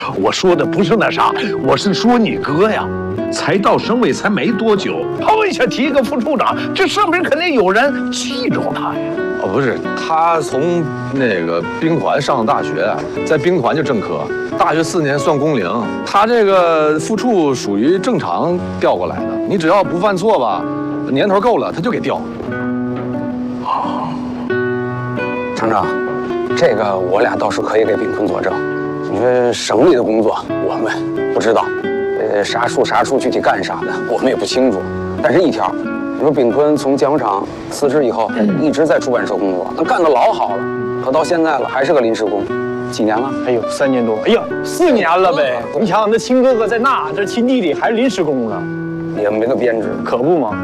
我说的不是那啥，我是说你哥呀，才到省委才没多久，砰一下提一个副处长，这上边肯定有人器重他呀。 哦，不是，他从那个兵团上的大学啊，在兵团就正科，大学4年算工龄。他这个副处属于正常调过来的，你只要不犯错吧，年头够了他就给调。 厂长，这个我俩倒是可以给炳坤作证。你说省里的工作我们不知道，啥处具体干啥的我们也不清楚。但是一条，你说炳坤从酱油厂辞职以后，一直在出版社工作，那干得老好了，可到现在了还是个临时工，几年了？ 哎呦，3年多，哎呀，4年了呗。你想，那亲哥哥在那，这亲弟弟还是临时工呢， 也没个编制， 可不嘛。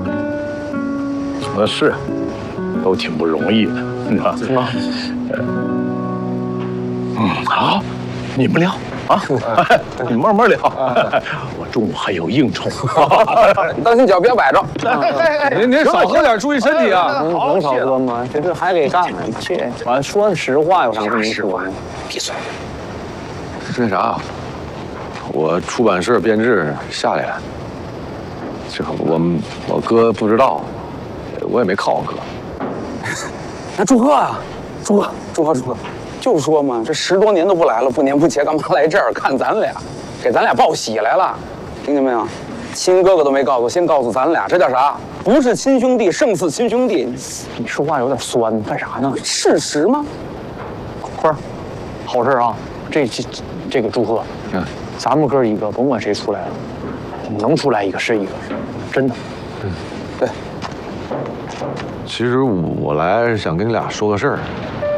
是，都挺不容易的，是吧？好，你们聊啊，你慢慢聊。我中午还有应酬。 你当心脚别崴着。 您少喝点，注意身体啊。 能少喝吗？这还给干呢？这完说实话，有啥不能说的？ 闭嘴。 那啥，我出版社编制下来了，这我哥不知道，我也没靠我哥。 那祝贺啊，祝贺！就说嘛，这10多年都不来了，不年不节，干嘛来这儿看咱俩？给咱俩报喜来了，听见没有？亲哥哥都没告诉，先告诉咱俩，这叫啥？不是亲兄弟，胜似亲兄弟。 你说话有点酸，干啥呢？ 事实吗？ 坤儿，好事啊！这个祝贺，咱们哥一个，甭管谁出来了，能出来一个是一个，真的。 对。 其实我来是想跟你俩说个事儿。